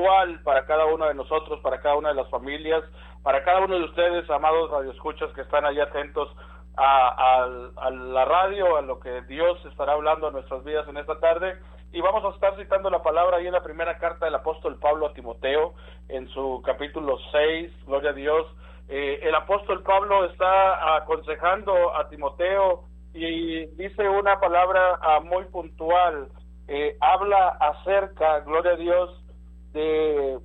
puntual para cada uno de nosotros, para cada una de las familias, para cada uno de ustedes, amados radioescuchas que están allá atentos a la radio, a lo que Dios estará hablando a nuestras vidas en esta tarde. Y vamos a estar citando la palabra ahí en la primera carta del apóstol Pablo a Timoteo, en su capítulo 6, gloria a Dios. El apóstol Pablo está aconsejando a Timoteo y dice una palabra muy puntual. Habla acerca, gloria a Dios, de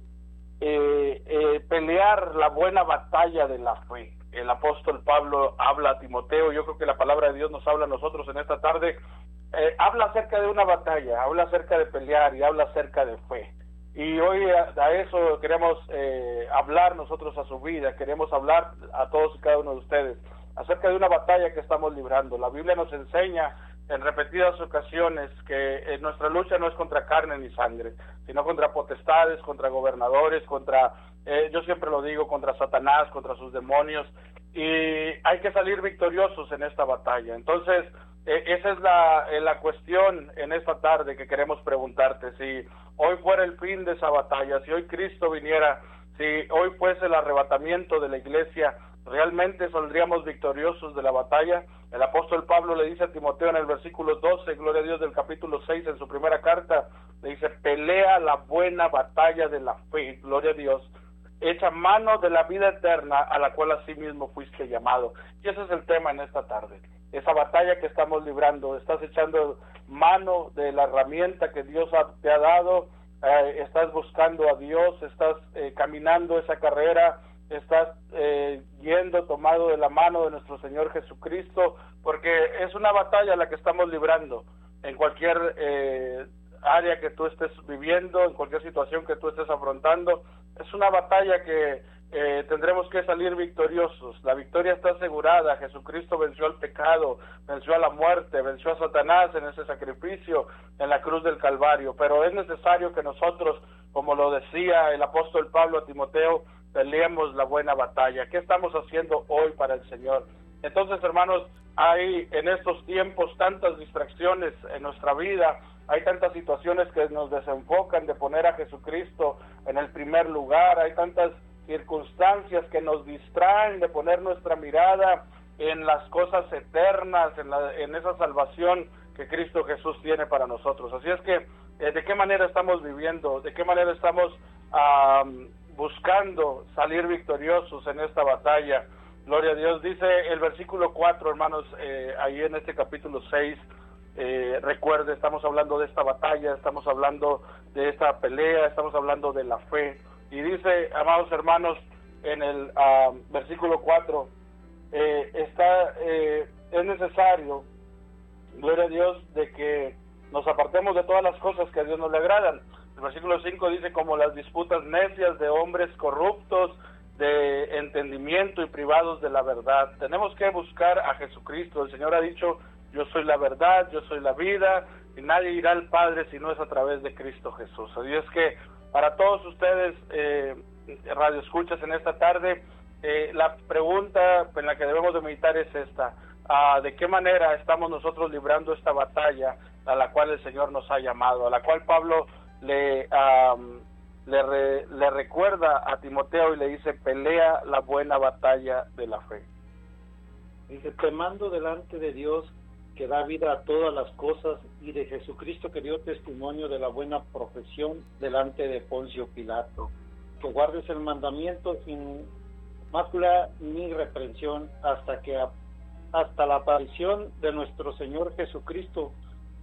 pelear la buena batalla de la fe. El apóstol Pablo habla a Timoteo, yo creo que la palabra de Dios nos habla a nosotros en esta tarde. Habla acerca de una batalla, habla acerca de pelear y habla acerca de fe. Y hoy a eso queremos hablar nosotros a su vida, queremos hablar a todos y cada uno de ustedes acerca de una batalla que estamos librando. La Biblia nos enseña en repetidas ocasiones que nuestra lucha no es contra carne ni sangre, sino contra potestades, contra gobernadores, contra, yo siempre lo digo, contra Satanás, contra sus demonios, y hay que salir victoriosos en esta batalla. Entonces, esa es la cuestión en esta tarde que queremos preguntarte. Si hoy fuera el fin de esa batalla, si hoy Cristo viniera, si hoy fuese el arrebatamiento de la iglesia, ¿realmente saldríamos victoriosos de la batalla? El apóstol Pablo le dice a Timoteo en el versículo 12, gloria a Dios, del capítulo 6, en su primera carta, le dice: pelea la buena batalla de la fe, gloria a Dios, echa mano de la vida eterna a la cual asimismo fuiste llamado. Y ese es el tema en esta tarde, esa batalla que estamos librando. Estás echando mano de la herramienta que Dios te ha dado, estás buscando a Dios, estás caminando esa carrera, estás yendo tomado de la mano de nuestro Señor Jesucristo, porque es una batalla la que estamos librando en cualquier área que tú estés viviendo, en cualquier situación que tú estés afrontando. Es una batalla que tendremos que salir victoriosos. La victoria está asegurada. Jesucristo venció al pecado, venció a la muerte, venció a Satanás en ese sacrificio en la cruz del Calvario, pero es necesario que nosotros, como lo decía el apóstol Pablo a Timoteo, peleemos la buena batalla. ¿Qué estamos haciendo hoy para el Señor? Entonces, hermanos, hay en estos tiempos tantas distracciones en nuestra vida, hay tantas situaciones que nos desenfocan de poner a Jesucristo en el primer lugar, hay tantas circunstancias que nos distraen de poner nuestra mirada en las cosas eternas, en esa salvación que Cristo Jesús tiene para nosotros. Así es que, ¿de qué manera estamos viviendo? ¿De qué manera estamos buscando salir victoriosos en esta batalla? Gloria a Dios. Dice el versículo 4, hermanos, ahí en este capítulo 6, recuerde, estamos hablando de esta batalla, estamos hablando de esta pelea, estamos hablando de la fe. Y dice, amados hermanos, en el versículo 4, es necesario, gloria a Dios, de que nos apartemos de todas las cosas que a Dios no le agradan. El versículo 5 dice: como las disputas necias de hombres corruptos de entendimiento y privados de la verdad. Tenemos que buscar a Jesucristo. El Señor ha dicho: yo soy la verdad, yo soy la vida, y nadie irá al Padre si no es a través de Cristo Jesús. Así es que para todos ustedes, radioescuchas en esta tarde, la pregunta en la que debemos de meditar es esta: ¿de qué manera estamos nosotros librando esta batalla a la cual el Señor nos ha llamado, a la cual Pablo le recuerda a Timoteo y le dice: pelea la buena batalla de la fe? Dice: te mando delante de Dios, que da vida a todas las cosas, y de Jesucristo, que dio testimonio de la buena profesión delante de Poncio Pilato, que guardes el mandamiento sin mácula ni reprensión hasta la aparición de nuestro Señor Jesucristo.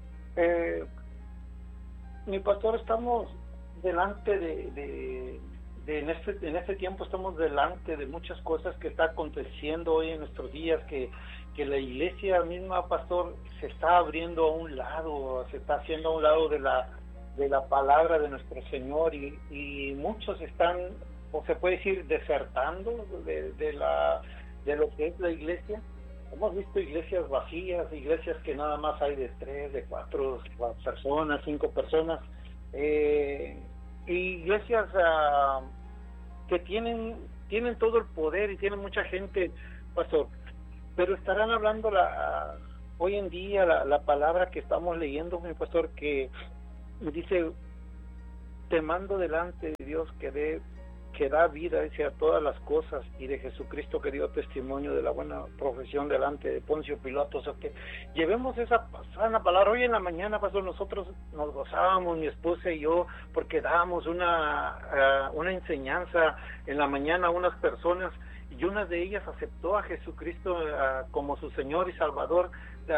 Mi pastor, estamos delante en este tiempo estamos delante de muchas cosas que está aconteciendo hoy en nuestros días, que la iglesia misma, pastor, se está abriendo a un lado, se está haciendo a un lado de la palabra de nuestro Señor, y muchos están, o se puede decir, desertando de lo que es la iglesia. Hemos visto iglesias vacías, iglesias que nada más hay de 3, de 4 personas, 5 personas, iglesias que tienen todo el poder y tienen mucha gente, pastor, pero estarán hablando hoy en día la palabra que estamos leyendo, mi pastor, que dice: te mando delante de Dios que da vida, dice, a todas las cosas, y de Jesucristo que dio testimonio de la buena profesión delante de Poncio Pilato. O sea, que llevemos esa sana palabra. Hoy en la mañana, pastor, nosotros nos gozábamos, mi esposa y yo, porque dábamos una enseñanza en la mañana a unas personas, y una de ellas aceptó a Jesucristo como su Señor y Salvador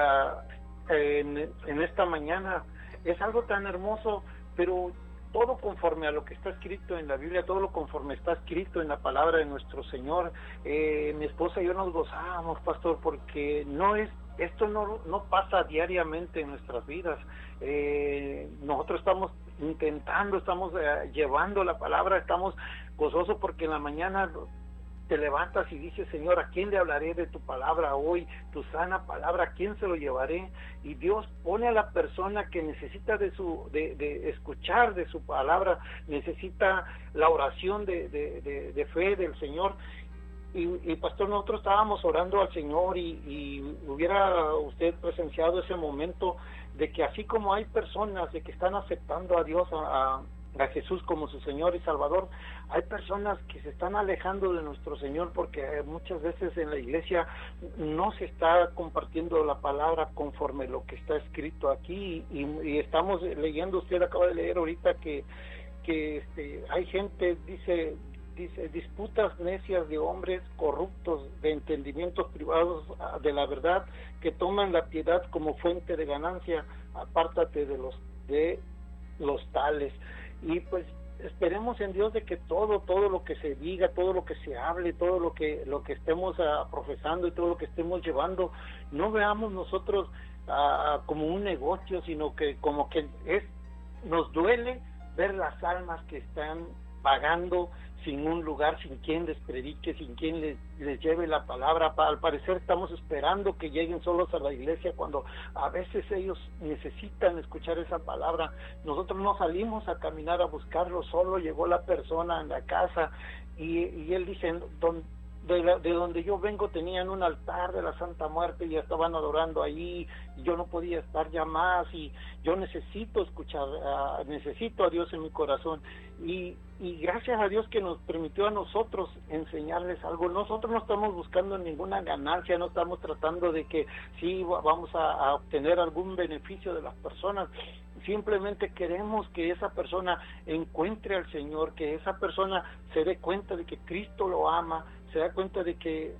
en esta mañana. Es algo tan hermoso, pero todo conforme a lo que está escrito en la Biblia, todo lo conforme está escrito en la palabra de nuestro Señor. Mi esposa y yo nos gozábamos, pastor, porque esto no pasa diariamente en nuestras vidas. Nosotros estamos estamos llevando la palabra, estamos gozosos porque en la mañana te levantas y dices, Señor, ¿a quién le hablaré de tu palabra hoy? Tu sana palabra, ¿a quién se lo llevaré? Y Dios pone a la persona que necesita de escuchar de su palabra, necesita la oración de fe del Señor. Y pastor, nosotros estábamos orando al Señor y hubiera usted presenciado ese momento de que así como hay personas de que están aceptando a Dios, a Jesús como su Señor y Salvador, hay personas que se están alejando de nuestro Señor porque muchas veces en la iglesia no se está compartiendo la palabra conforme lo que está escrito aquí, y estamos leyendo, usted acaba de leer ahorita que hay gente, dice disputas necias de hombres corruptos de entendimientos privados de la verdad, que toman la piedad como fuente de ganancia. Apártate de los tales. Y pues esperemos en Dios de que todo lo que se diga, todo lo que se hable, todo lo que estemos profesando y todo lo que estemos llevando, no veamos nosotros como un negocio, sino que como que nos duele ver las almas que están pagando sin un lugar, sin quien les predique, sin quien les lleve la palabra. Al parecer estamos esperando que lleguen solos a la iglesia cuando a veces ellos necesitan escuchar esa palabra. Nosotros no salimos a caminar a buscarlo, solo llegó la persona en la casa y él dice, de donde yo vengo tenían un altar de la Santa Muerte y estaban adorando ahí, y yo no podía estar ya más, y yo necesito escuchar, necesito a Dios en mi corazón, y gracias a Dios que nos permitió a nosotros enseñarles algo. Nosotros no estamos buscando ninguna ganancia, no estamos tratando de que sí vamos a obtener algún beneficio de las personas. Simplemente queremos que esa persona encuentre al Señor, que esa persona se dé cuenta de que Cristo lo ama, se da cuenta de que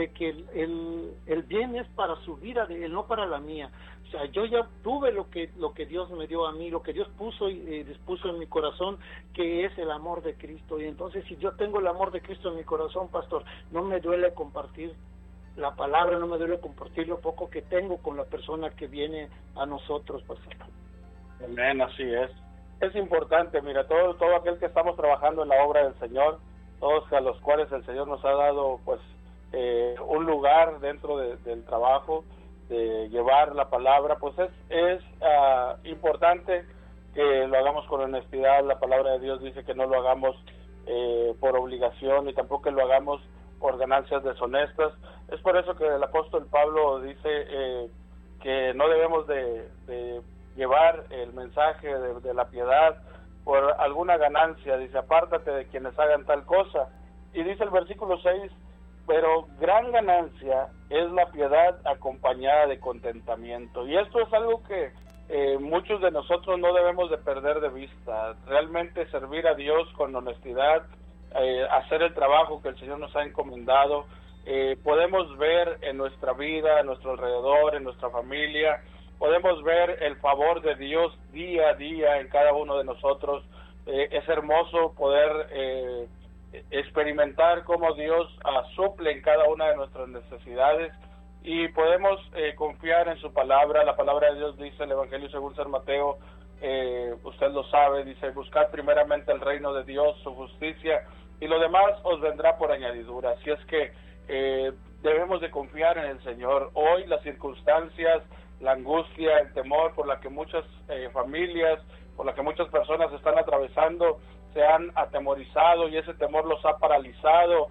el bien es para su vida, de él, no para la mía. O sea, yo ya tuve lo que Dios me dio a mí, lo que Dios puso y dispuso en mi corazón, que es el amor de Cristo. Y entonces, si yo tengo el amor de Cristo en mi corazón, pastor, no me duele compartir la palabra, no me duele compartir lo poco que tengo con la persona que viene a nosotros, pastor. Amén, así es. Es importante, mira, todo aquel que estamos trabajando en la obra del Señor, todos a los cuales el Señor nos ha dado pues un lugar dentro del trabajo de llevar la palabra, pues es importante que lo hagamos con honestidad. La palabra de Dios dice que no lo hagamos por obligación y tampoco que lo hagamos por ganancias deshonestas. Es por eso que el apóstol Pablo dice que no debemos de llevar el mensaje de la piedad por alguna ganancia. Dice, apártate de quienes hagan tal cosa. Y dice el versículo 6, pero gran ganancia es la piedad acompañada de contentamiento. Y esto es algo que muchos de nosotros no debemos de perder de vista. Realmente servir a Dios con honestidad, hacer el trabajo que el Señor nos ha encomendado. Podemos ver en nuestra vida, a nuestro alrededor, en nuestra familia, podemos ver el favor de Dios día a día en cada uno de nosotros. Es hermoso poder experimentar cómo Dios suple en cada una de nuestras necesidades, y podemos confiar en su palabra. La palabra de Dios dice, el Evangelio según San Mateo, usted lo sabe, dice, buscad primeramente el reino de Dios, su justicia, y lo demás os vendrá por añadidura. Así es que debemos de confiar en el Señor. Hoy las circunstancias, la angustia, el temor por la que muchas familias, por la que muchas personas están atravesando, se han atemorizado, y ese temor los ha paralizado,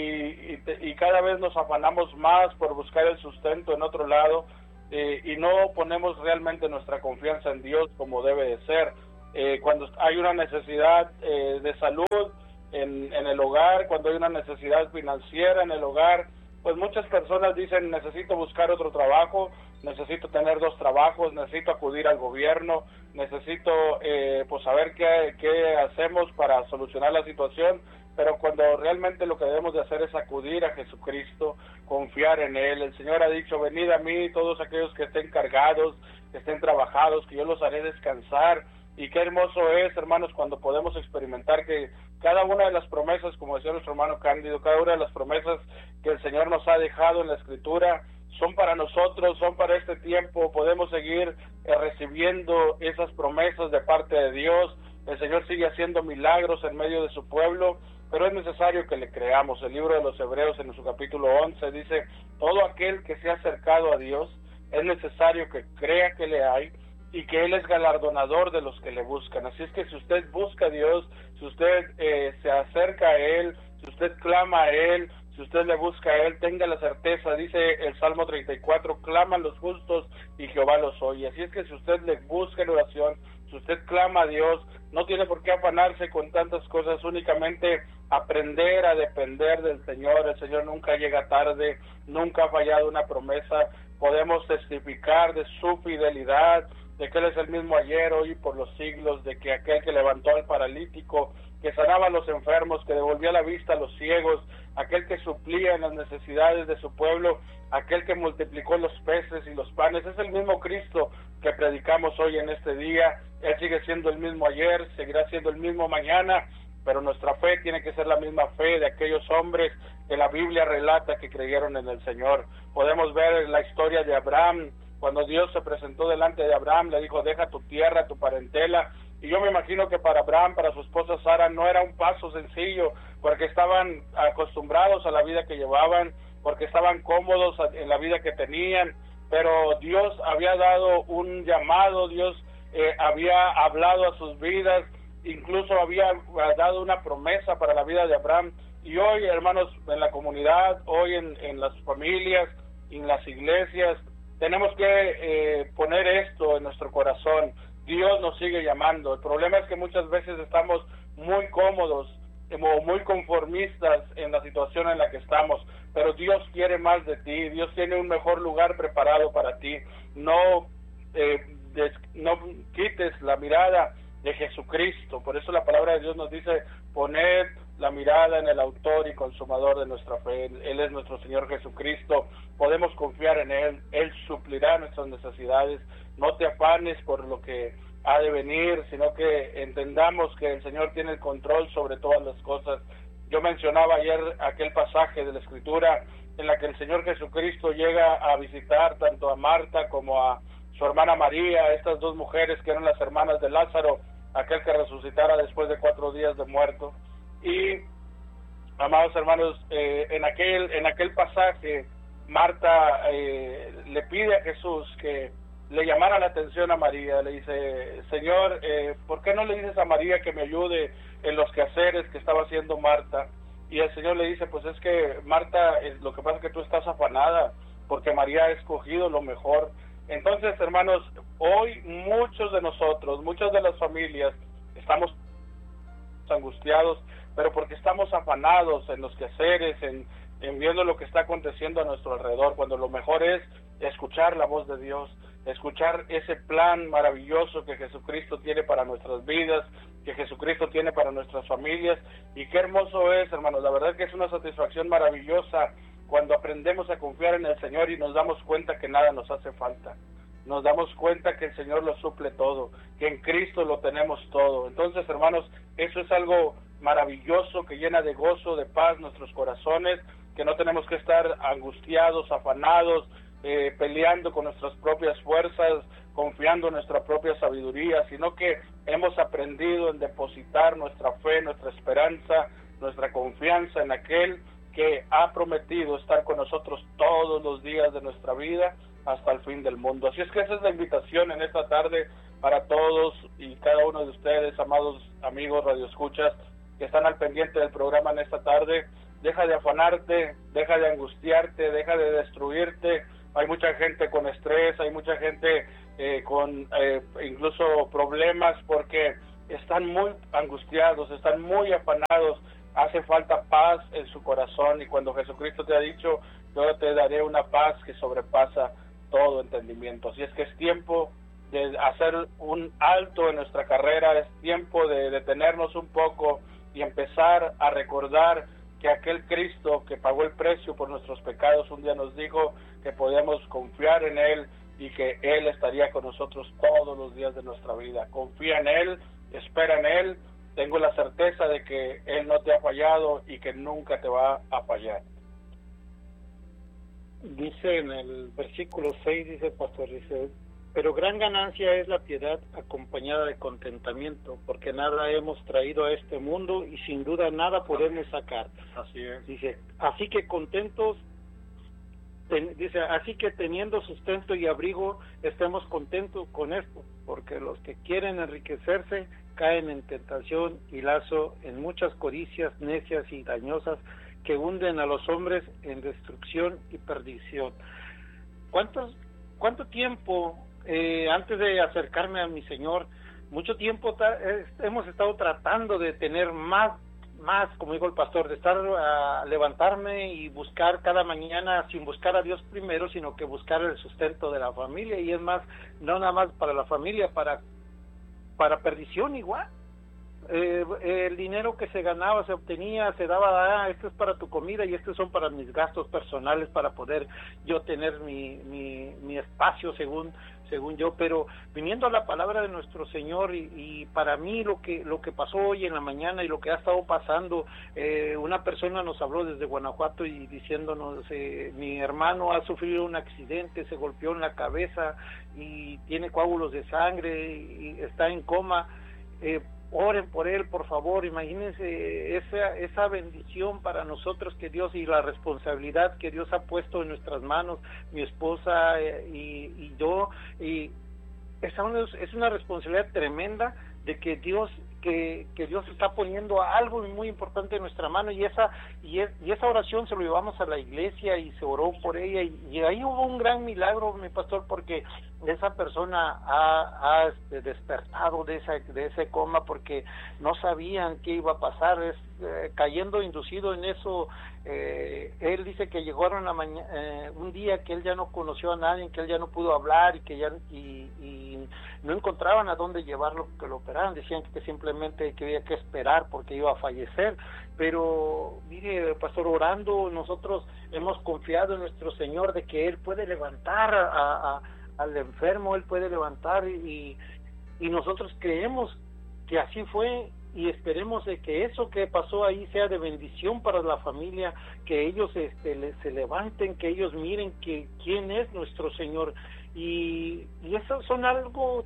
y cada vez nos afanamos más por buscar el sustento en otro lado, y no ponemos realmente nuestra confianza en Dios como debe de ser. cuando hay una necesidad de salud en el hogar, cuando hay una necesidad financiera en el hogar, pues muchas personas dicen, necesito buscar otro trabajo, necesito tener 2 trabajos, necesito acudir al gobierno, necesito pues saber qué hacemos para solucionar la situación, pero cuando realmente lo que debemos de hacer es acudir a Jesucristo, confiar en Él. El Señor ha dicho, venid a mí todos aquellos que estén cargados, que estén trabajados, que yo los haré descansar. Y qué hermoso es, hermanos, cuando podemos experimentar que cada una de las promesas, como decía nuestro hermano Cándido, cada una de las promesas que el Señor nos ha dejado en la Escritura son para nosotros, son para este tiempo. Podemos seguir recibiendo esas promesas de parte de Dios. El Señor sigue haciendo milagros en medio de su pueblo, pero es necesario que le creamos. El libro de los Hebreos en su capítulo 11 dice, todo aquel que se ha acercado a Dios, es necesario que crea que le hay y que Él es galardonador de los que le buscan. Así es que si usted busca a Dios, si usted se acerca a Él, si usted clama a Él, si usted le busca a Él, tenga la certeza, dice el Salmo 34, claman los justos y Jehová los oye. Así es que si usted le busca en oración, si usted clama a Dios, no tiene por qué afanarse con tantas cosas, únicamente aprender a depender del Señor. El Señor nunca llega tarde, nunca ha fallado una promesa. Podemos testificar de su fidelidad, de que Él es el mismo ayer, hoy y por los siglos, de que aquel que levantó al paralítico, que sanaba a los enfermos, que devolvía la vista a los ciegos, aquel que suplía en las necesidades de su pueblo, aquel que multiplicó los peces y los panes, es el mismo Cristo que predicamos hoy en este día. Él sigue siendo el mismo ayer, seguirá siendo el mismo mañana, pero nuestra fe tiene que ser la misma fe de aquellos hombres que la Biblia relata que creyeron en el Señor. Podemos ver la historia de Abraham. Cuando Dios se presentó delante de Abraham, le dijo, deja tu tierra, tu parentela. Y yo me imagino que para Abraham, para su esposa Sara, no era un paso sencillo, porque estaban acostumbrados a la vida que llevaban, porque estaban cómodos en la vida que tenían, pero Dios había dado un llamado, Dios había hablado a sus vidas, incluso había dado una promesa para la vida de Abraham. Y hoy, hermanos, en la comunidad, hoy en las familias, en las iglesias, tenemos que poner esto en nuestro corazón. Dios nos sigue llamando. El problema es que muchas veces estamos muy cómodos o muy conformistas en la situación en la que estamos, pero Dios quiere más de ti. Dios tiene un mejor lugar preparado para ti. No quites la mirada de Jesucristo. Por eso la palabra de Dios nos dice, poned la mirada en el autor y consumador de nuestra fe. Él es nuestro Señor Jesucristo. Podemos confiar en Él. Él suplirá nuestras necesidades. No te afanes por lo que ha de venir, sino que entendamos que el Señor tiene el control sobre todas las cosas. Yo mencionaba ayer aquel pasaje de la Escritura en la que el Señor Jesucristo llega a visitar tanto a Marta como a su hermana María, estas 2 mujeres que eran las hermanas de Lázaro, aquel que resucitara después de 4 días de muerto. Y, amados hermanos, en aquel pasaje, Marta le pide a Jesús que le llamara la atención a María. Le dice, Señor, ¿por qué no le dices a María que me ayude en los quehaceres que estaba haciendo Marta? Y el Señor le dice, pues es que Marta, lo que pasa es que tú estás afanada, porque María ha escogido lo mejor. Entonces, hermanos, hoy muchos de nosotros, muchas de las familias, estamos angustiados, pero porque estamos afanados en los quehaceres, en viendo lo que está aconteciendo a nuestro alrededor, cuando lo mejor es escuchar la voz de Dios, escuchar ese plan maravilloso que Jesucristo tiene para nuestras vidas, que Jesucristo tiene para nuestras familias. Y qué hermoso es, hermanos, la verdad que es una satisfacción maravillosa cuando aprendemos a confiar en el Señor y nos damos cuenta que nada nos hace falta. Nos damos cuenta que el Señor lo suple todo, que en Cristo lo tenemos todo. Entonces, hermanos, eso es algo maravilloso que llena de gozo, de paz nuestros corazones, que no tenemos que estar angustiados, afanados, peleando con nuestras propias fuerzas, confiando en nuestra propia sabiduría, sino que hemos aprendido en depositar nuestra fe, nuestra esperanza, nuestra confianza en aquel que ha prometido estar con nosotros todos los días de nuestra vida hasta el fin del mundo. Así es que esa es la invitación en esta tarde para todos y cada uno de ustedes, amados amigos radioescuchas, que están al pendiente del programa en esta tarde. Deja de afanarte, deja de angustiarte, deja de destruirte. Hay mucha gente con estrés, hay mucha gente con incluso problemas, porque están muy angustiados, están muy afanados, hace falta paz en su corazón, y cuando Jesucristo te ha dicho, yo te daré una paz que sobrepasa todo entendimiento. Así es que es tiempo de hacer un alto en nuestra carrera, es tiempo de detenernos un poco y empezar a recordar que aquel Cristo que pagó el precio por nuestros pecados un día nos dijo que podíamos confiar en Él y que Él estaría con nosotros todos los días de nuestra vida. Confía en Él, espera en Él, tengo la certeza de que Él no te ha fallado y que nunca te va a fallar. Dice en el versículo 6, dice el pastor, dice, pero gran ganancia es la piedad acompañada de contentamiento, porque nada hemos traído a este mundo y sin duda nada podemos sacar. Así es. Dice, así que contentos, dice, así que teniendo sustento y abrigo, estemos contentos con esto, porque los que quieren enriquecerse caen en tentación y lazo, en muchas codicias necias y dañosas que hunden a los hombres en destrucción y perdición. ¿Cuánto tiempo, antes de acercarme a mi Señor, mucho tiempo hemos estado tratando de tener más, como dijo el pastor, de estar levantarme y buscar cada mañana, sin buscar a Dios primero, sino que buscar el sustento de la familia, y es más, no nada más para la familia, para perdición igual. El dinero que se ganaba, se obtenía, se daba, esto es para tu comida y estos son para mis gastos personales, para poder yo tener mi espacio según yo. Pero viniendo a la palabra de nuestro Señor, y para mí lo que pasó hoy en la mañana y lo que ha estado pasando, una persona nos habló desde Guanajuato y diciéndonos, mi hermano ha sufrido un accidente, se golpeó en la cabeza y tiene coágulos de sangre y está en coma. Oren por él, por favor. Imagínense esa bendición para nosotros que Dios, y la responsabilidad que Dios ha puesto en nuestras manos, mi esposa y yo, y es una responsabilidad tremenda de que Dios está poniendo algo muy importante en nuestra mano, y esa oración se lo llevamos a la iglesia y se oró por ella, y ahí hubo un gran milagro, mi pastor, porque esa persona ha despertado de ese coma, porque no sabían qué iba a pasar, cayendo inducido en eso. Él dice que llegaron un día que él ya no conoció a nadie, que él ya no pudo hablar, y que y no encontraban a dónde llevarlo, que lo operaran. Decían que simplemente que había que esperar porque iba a fallecer. Pero mire, pastor, orando, nosotros hemos confiado en nuestro Señor de que Él puede levantar al enfermo, Él puede levantar, y nosotros creemos que así fue, y esperemos de que eso que pasó ahí sea de bendición para la familia, que ellos se levanten, que ellos miren que quién es nuestro Señor, y eso son algo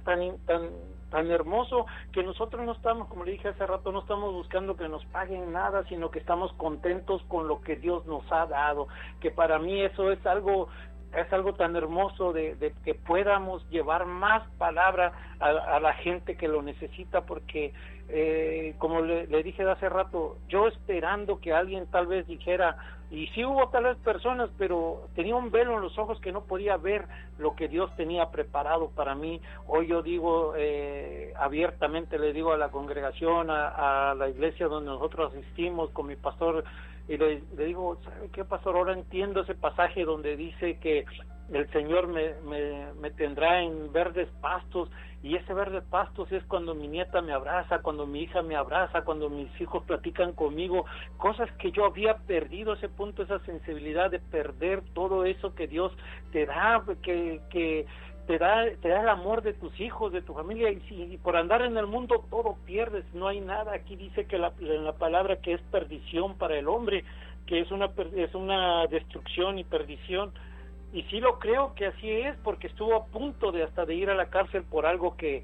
tan hermoso, que nosotros no estamos, como le dije hace rato, no estamos buscando que nos paguen nada, sino que estamos contentos con lo que Dios nos ha dado, que para mí eso es algo tan hermoso, de que podamos llevar más palabra a la gente que lo necesita, porque como le dije de hace rato, yo esperando que alguien tal vez dijera, y sí hubo tal vez personas, pero tenía un velo en los ojos que no podía ver lo que Dios tenía preparado para mí. Hoy yo digo, abiertamente le digo a la congregación, a la iglesia donde nosotros asistimos con mi pastor, y le digo, ¿sabe qué, pastor? Ahora entiendo ese pasaje donde dice que el Señor me tendrá en verdes pastos, y ese verdes pastos es cuando mi nieta me abraza, cuando mi hija me abraza, cuando mis hijos platican conmigo, cosas que yo había perdido, ese punto, esa sensibilidad de perder todo eso que Dios te da, que te da el amor de tus hijos, de tu familia, y por andar en el mundo todo pierdes, no hay nada. Aquí dice que en la palabra que es perdición para el hombre, que es una destrucción y perdición, y sí lo creo que así es, porque estuvo a punto de ir a la cárcel por algo que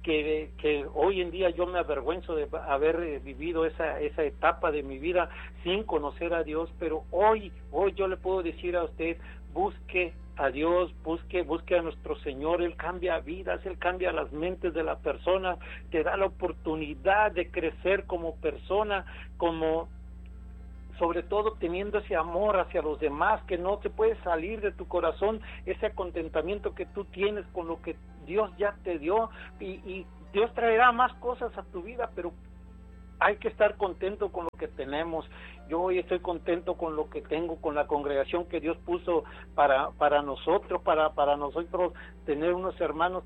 hoy en día yo me avergüenzo de haber vivido esa etapa de mi vida sin conocer a Dios. Pero hoy yo le puedo decir a usted, busque a Dios, busque a nuestro Señor. Él cambia vidas, Él cambia las mentes de la persona, te da la oportunidad de crecer como persona, como sobre todo teniendo ese amor hacia los demás, que no te puede salir de tu corazón, ese contentamiento que tú tienes con lo que Dios ya te dio, y Dios traerá más cosas a tu vida, pero hay que estar contento con lo que tenemos. Yo hoy estoy contento con lo que tengo, con la congregación que Dios puso para nosotros, para nosotros tener unos hermanos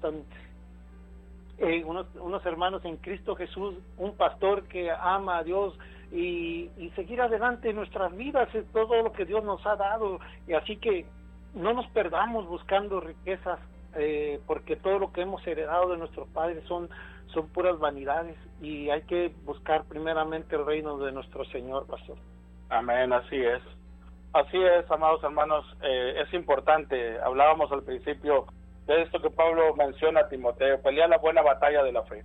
unos hermanos en Cristo Jesús, un pastor que ama a Dios, y seguir adelante en nuestras vidas, es todo lo que Dios nos ha dado, y así que no nos perdamos buscando riquezas, porque todo lo que hemos heredado de nuestros padres son puras vanidades, y hay que buscar primeramente el reino de nuestro Señor, pastor. Amén, así es, amados hermanos. Es importante, hablábamos al principio de esto que Pablo menciona a Timoteo: pelea la buena batalla de la fe.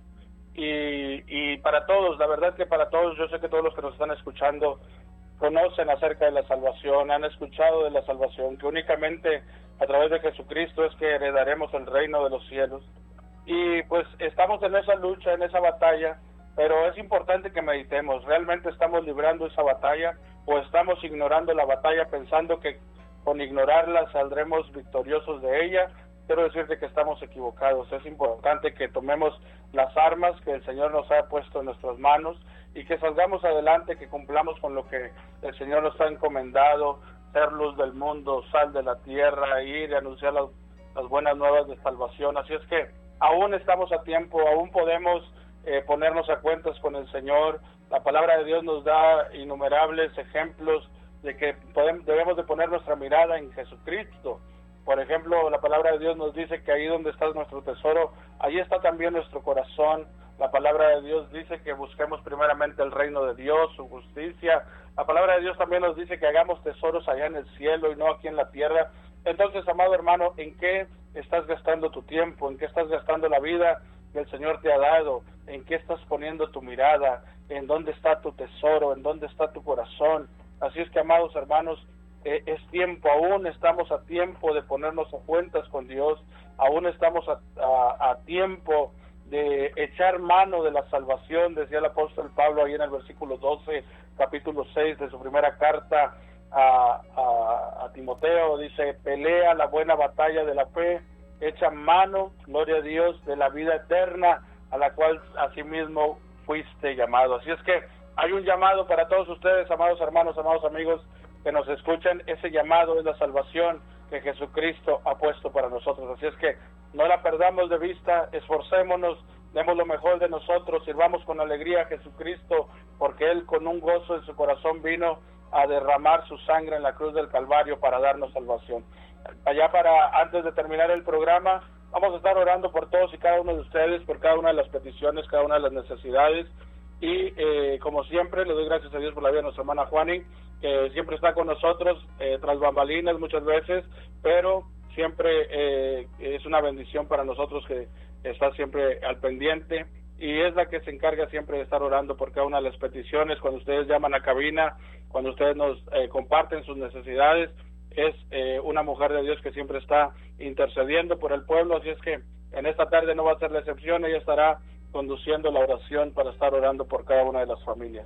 Y para todos, la verdad que para todos, yo sé que todos los que nos están escuchando conocen acerca de la salvación, han escuchado de la salvación, que únicamente a través de Jesucristo es que heredaremos el reino de los cielos. Y pues estamos en esa lucha, en esa batalla, pero es importante que meditemos: ¿realmente estamos librando esa batalla o estamos ignorando la batalla pensando que con ignorarla saldremos victoriosos de ella? Quiero decirte que estamos equivocados. Es importante que tomemos las armas que el Señor nos ha puesto en nuestras manos y que salgamos adelante, que cumplamos con lo que el Señor nos ha encomendado: ser luz del mundo, sal de la tierra, ir y anunciar las buenas nuevas de salvación. Así es que aún estamos a tiempo, aún podemos ponernos a cuentas con el Señor. La palabra de Dios nos da innumerables ejemplos de que debemos de poner nuestra mirada en Jesucristo. Por ejemplo, la palabra de Dios nos dice que ahí donde está nuestro tesoro, ahí está también nuestro corazón. La palabra de Dios dice que busquemos primeramente el reino de Dios, su justicia. La palabra de Dios también nos dice que hagamos tesoros allá en el cielo y no aquí en la tierra. Entonces, amado hermano, ¿en qué estás gastando tu tiempo? ¿En qué estás gastando la vida que el Señor te ha dado? ¿En qué estás poniendo tu mirada? ¿En dónde está tu tesoro? ¿En dónde está tu corazón? Así es que, amados hermanos, es tiempo, aún estamos a tiempo de ponernos a cuentas con Dios, aún estamos a tiempo de echar mano de la salvación. Decía el apóstol Pablo ahí en el versículo 12, capítulo 6 de su primera carta a Timoteo, dice: pelea la buena batalla de la fe, echa mano, gloria a Dios, de la vida eterna, a la cual asimismo fuiste llamado. Así es que hay un llamado para todos ustedes, amados hermanos, amados amigos que nos escuchan. Ese llamado es la salvación que Jesucristo ha puesto para nosotros. Así es que no la perdamos de vista, esforcémonos, demos lo mejor de nosotros, sirvamos con alegría a Jesucristo, porque Él con un gozo en su corazón vino a derramar su sangre en la cruz del Calvario para darnos salvación. Antes de terminar el programa, vamos a estar orando por todos y cada uno de ustedes, por cada una de las peticiones, cada una de las necesidades. Y como siempre, le doy gracias a Dios por la vida de nuestra hermana Juani, que siempre está con nosotros, tras bambalinas muchas veces, pero siempre es una bendición para nosotros que está siempre al pendiente, y es la que se encarga siempre de estar orando por cada una de las peticiones. Cuando ustedes llaman a cabina, cuando ustedes nos comparten sus necesidades, es una mujer de Dios que siempre está intercediendo por el pueblo. Así es que en esta tarde no va a ser la excepción, ella estará conduciendo la oración para estar orando por cada una de las familias.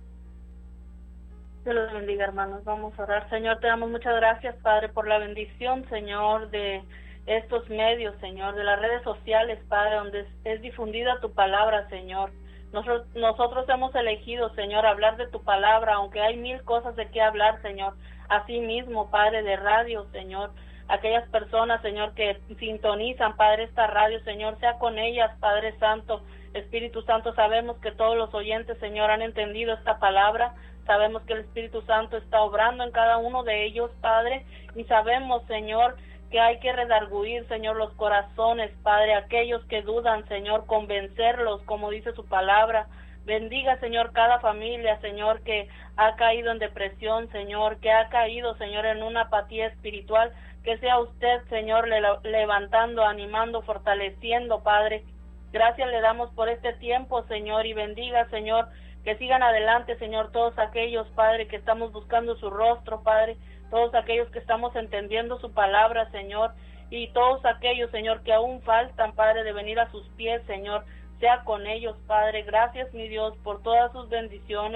Dios los bendiga, hermanos. Vamos a orar. Señor, te damos muchas gracias, Padre, por la bendición, Señor, de estos medios, Señor, de las redes sociales, Padre, donde es difundida tu palabra, Señor. Nosotros hemos elegido, Señor, hablar de tu palabra, aunque hay mil cosas de qué hablar, Señor. Así mismo, Padre, de radio, Señor, aquellas personas, Señor, que sintonizan, Padre, esta radio, Señor, sea con ellas, Padre Santo, Espíritu Santo. Sabemos que todos los oyentes, Señor, han entendido esta palabra. Sabemos que el Espíritu Santo está obrando en cada uno de ellos, Padre, y sabemos, Señor, que hay que redarguir, Señor, los corazones, Padre, aquellos que dudan, Señor, convencerlos, como dice su palabra. Bendiga, Señor, cada familia, Señor, que ha caído en depresión, Señor, que ha caído, Señor, en una apatía espiritual. Que sea usted, Señor, levantando, animando, fortaleciendo, Padre. Gracias le damos por este tiempo, Señor, y bendiga, Señor, que sigan adelante, Señor, todos aquellos, Padre, que estamos buscando su rostro, Padre, todos aquellos que estamos entendiendo su palabra, Señor, y todos aquellos, Señor, que aún faltan, Padre, de venir a sus pies, Señor, sea con ellos, Padre. Gracias, mi Dios, por todas sus bendiciones.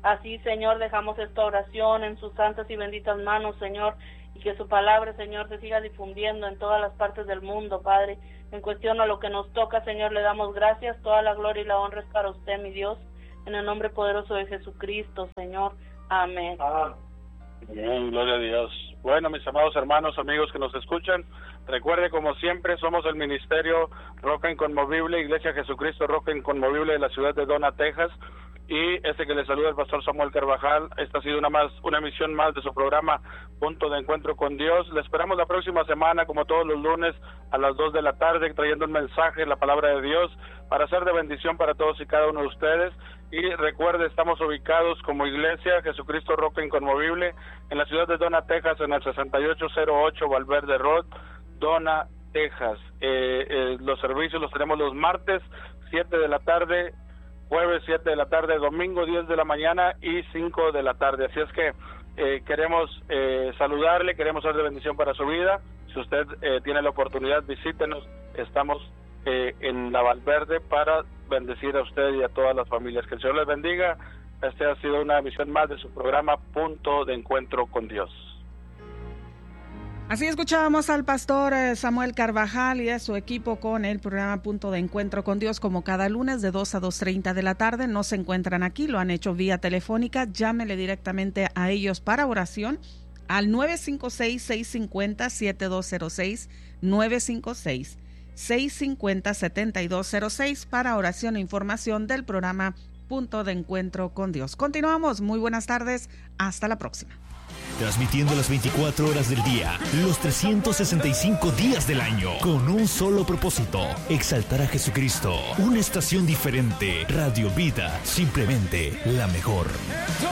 Así, Señor, dejamos esta oración en sus santas y benditas manos, Señor, y que su palabra, Señor, se siga difundiendo en todas las partes del mundo, Padre. En cuestión a lo que nos toca, Señor, le damos gracias. Toda la gloria y la honra es para usted, mi Dios, en el nombre poderoso de Jesucristo, Señor. Amén. Bien, gloria a Dios. Bueno, mis amados hermanos, amigos que nos escuchan, recuerde, como siempre, somos el Ministerio Roca Inconmovible, Iglesia Jesucristo Roca Inconmovible de la ciudad de Donna, Texas. Y que le saluda el pastor Samuel Carvajal. Esta ha sido una emisión más de su programa Punto de Encuentro con Dios. Le esperamos la próxima semana, como todos los lunes, a las 2 de la tarde, trayendo un mensaje, la palabra de Dios, para ser de bendición para todos y cada uno de ustedes. Y recuerde, estamos ubicados como Iglesia Jesucristo Roca Inconmovible en la ciudad de Donna, Texas, en el 6808 Valverde Road, Donna, Texas. Los servicios los tenemos los martes, 7 de la tarde, jueves 7 de la tarde, domingo 10 de la mañana y 5 de la tarde. Así es que queremos saludarle, queremos ser de bendición para su vida. Si usted tiene la oportunidad, visítenos. Estamos en la Valverde para bendecir a usted y a todas las familias. Que el Señor les bendiga. Esta ha sido una emisión más de su programa Punto de Encuentro con Dios. Así escuchábamos al pastor Samuel Carvajal y a su equipo con el programa Punto de Encuentro con Dios, como cada lunes de 2 a 2:30 de la tarde. No se encuentran aquí, lo han hecho vía telefónica. Llámele directamente a ellos para oración al 956-650-7206, 956-650-7206 para oración e información del programa Punto de Encuentro con Dios. Continuamos, muy buenas tardes, hasta la próxima. Transmitiendo las 24 horas del día, los 365 días del año, con un solo propósito: exaltar a Jesucristo. Una estación diferente, Radio Vida, simplemente la mejor.